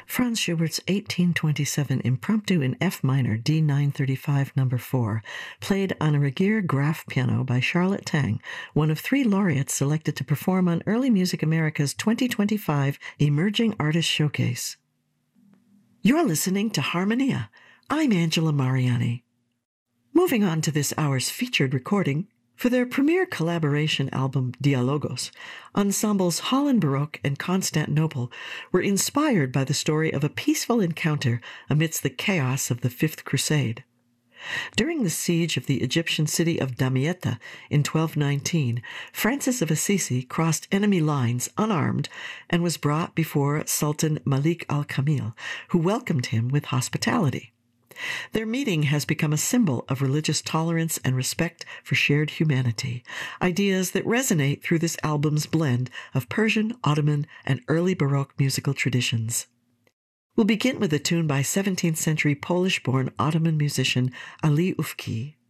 Franz Schubert's 1827 Impromptu in F minor, D935, No. 4, played on a Regier Graf piano by Charlotte Tang, one of 3 laureates selected to perform on Early Music America's 2025 Emerging Artist Showcase. You're listening to Harmonia. I'm Angela Mariani. Moving on to this hour's featured recording, for their premier collaboration album, Dialogos, ensembles Holland Baroque and Constantinople were inspired by the story of a peaceful encounter amidst the chaos of the Fifth Crusade. During the siege of the Egyptian city of Damietta in 1219, Francis of Assisi crossed enemy lines unarmed and was brought before Sultan Malik al-Kamil, who welcomed him with hospitality. Their meeting has become a symbol of religious tolerance and respect for shared humanity, ideas that resonate through this album's blend of Persian, Ottoman, and early Baroque musical traditions. We'll begin with a tune by 17th century Polish-born Ottoman musician Ali Ufki.